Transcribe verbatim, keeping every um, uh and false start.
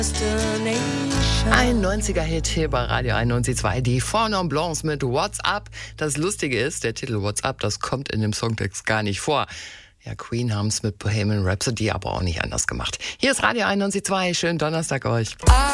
Ein neunziger-Hit hier bei Radio einundneunzig Komma zwei, die Four Non Blondes mit What's Up. Das Lustige ist, der Titel What's Up, das kommt in dem Songtext gar nicht vor. Ja, Queen haben es mit Bohemian Rhapsody aber auch nicht anders gemacht. Hier ist Radio einundneunzig Komma zwei, schönen Donnerstag euch.